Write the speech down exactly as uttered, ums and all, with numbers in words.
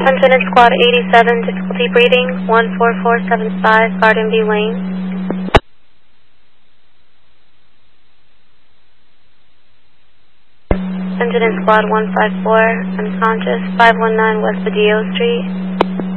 Lieutenant Squad eighty-seven, difficulty breathing, one four four seven five, Garden View Lane. Lieutenant Squad one five four, unconscious, five one nine West Padillo Street.